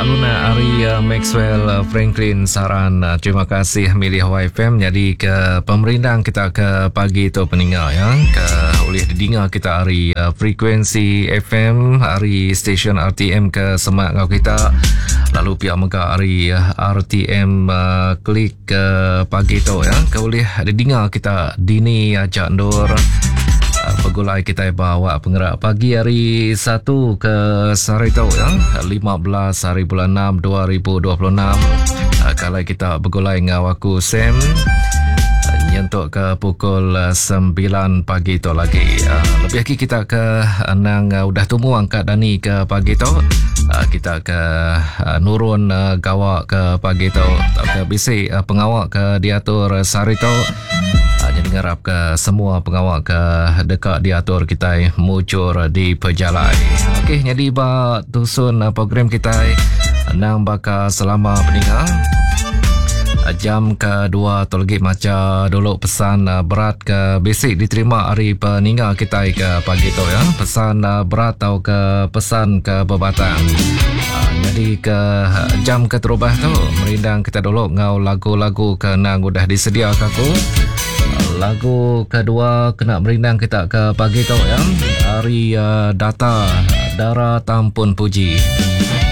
Luna Ari Maxwell Franklin Saran. Terima kasih milih YFM. Jadi ke pemerintah kita ke pagi itu peninggal ya. Ke oleh didengar kita hari frekuensi FM, hari stesen RTM ke semak ngau kita. Lalu pihak mega hari RTM klik ke pagi itu ya. Ke oleh didengar kita dini ajak ndur. Pegulai kita bawa penggerak pagi hari 1 ke Sarito ya 15 hari bulan 6 2026. Kalau kita begulai dengan waku Sam nyentuk ke pukul 9 pagi tu lagi. Lebih lagi kita ke nang udah tunggu angkat Dani ke pagi tu. Kita ke nurun gawak ke pagi tu. Ke bisik pengawak ke diatur Sarito. Jadi ngarap ke semua pengawak ke dekat diatur kita muncul di pejalai. Okey, jadi ba tusun program kita nang bakal selama peninggal. Jam kedua tolgi maca dulu pesan berat ke basic diterima hari peninggal kita ke pagi tu ya. Pesan berat atau ke pesan ke bebatang. Jadi ke jam keterubah tu merindang kita dulu ngau lagu-lagu ke nang udah disediakan aku. Lagu kedua kena merindang kita ke pagi tu ya. Hari data Dara Tampun Puji.